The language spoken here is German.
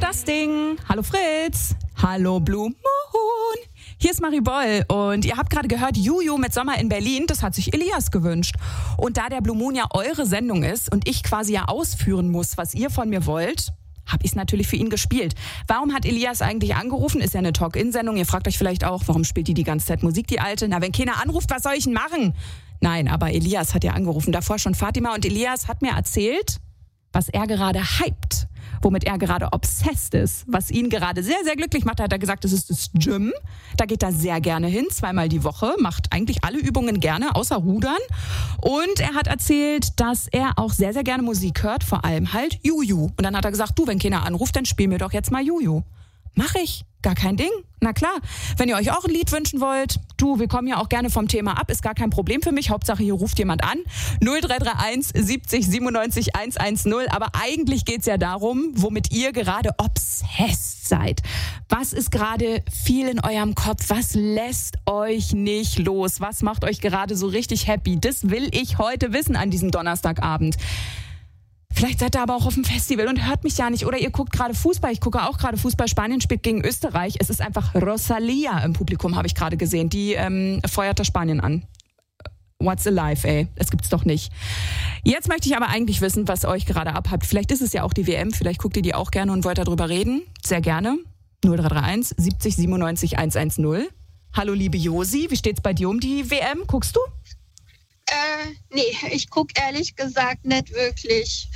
das Ding. Hallo Fritz. Hallo Blue Moon. Hier ist Marie Boll und ihr habt gerade gehört, Juju mit Sommer in Berlin, das hat sich Elias gewünscht. Und da der Blue Moon ja eure Sendung ist und ich quasi ja ausführen muss, was ihr von mir wollt, habe ich es natürlich für ihn gespielt. Warum hat Elias eigentlich angerufen? Ist ja eine Talk-In-Sendung. Ihr fragt euch vielleicht auch, warum spielt die ganze Zeit Musik, die Alte? Na, wenn keiner anruft, was soll ich denn machen? Nein, aber Elias hat ja angerufen. Davor schon Fatima und Elias hat mir erzählt, was er gerade hypt, womit er gerade obsessed ist, was ihn gerade sehr, sehr glücklich macht. Da hat er gesagt, das ist das Gym. Da geht er sehr gerne hin, 2-mal die Woche, macht eigentlich alle Übungen gerne, außer Rudern. Und er hat erzählt, dass er auch sehr, sehr gerne Musik hört, vor allem halt Juju. Und dann hat er gesagt, du, wenn keiner anruft, dann spiel mir doch jetzt mal Juju. Mach ich. Gar kein Ding. Na klar. Wenn ihr euch auch ein Lied wünschen wollt, du, wir kommen ja auch gerne vom Thema ab, ist gar kein Problem für mich. Hauptsache, hier ruft jemand an. 0331 70 97 110. Aber eigentlich geht's ja darum, womit ihr gerade obsessed seid. Was ist gerade viel in eurem Kopf? Was lässt euch nicht los? Was macht euch gerade so richtig happy? Das will ich heute wissen an diesem Donnerstagabend. Vielleicht seid ihr aber auch auf dem Festival und hört mich ja nicht. Oder ihr guckt gerade Fußball. Ich gucke auch gerade Fußball. Spanien spielt gegen Österreich. Es ist einfach Rosalia im Publikum, habe ich gerade gesehen. Die feuert das Spanien an. What's alive, ey? Das gibt's doch nicht. Jetzt möchte ich aber eigentlich wissen, was euch gerade abhabt. Vielleicht ist es ja auch die WM. Vielleicht guckt ihr die auch gerne und wollt darüber reden. Sehr gerne. 0331 70 97 110. Hallo, liebe Josi. Wie steht's bei dir um die WM? Guckst du? Nee, ich gucke ehrlich gesagt nicht wirklich.